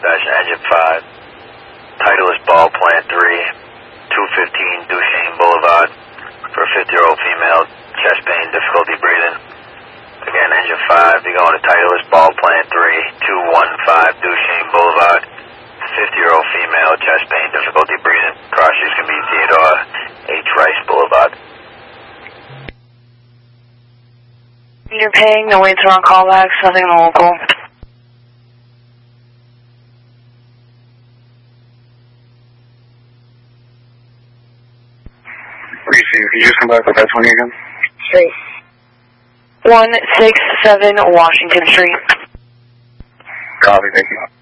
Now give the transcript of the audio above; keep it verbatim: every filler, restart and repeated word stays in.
dispatch engine five. Titleist ball plant three, two fifteen Duchesne Boulevard for a fifty-year-old female, chest pain, difficulty breathing. Again, engine five, you're going to Titleist ball plant three, two fifteen Duchesne Boulevard, fifty-year-old female, chest pain, difficulty breathing. Cross use can be Theodore H. Rice Boulevard. You're paying, no waits or on callbacks, nothing local. Receive, can you just come back with that twenty again? Street. one six seven Washington Street. Copy, thank you.